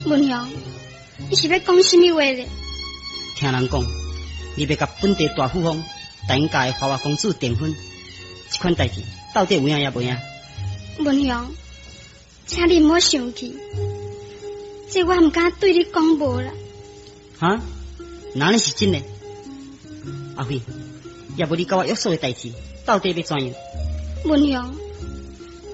文祥，你是要讲什么话咧？ 听人讲，你要甲本地大富翁大英家的花花公主订婚，这款代志到底有影也无影？ 文祥，请你莫生气，这我唔敢对你讲无啦。 哈？哪里是真的？阿辉，要不你甲我约束的代志到底要怎样？ 文祥。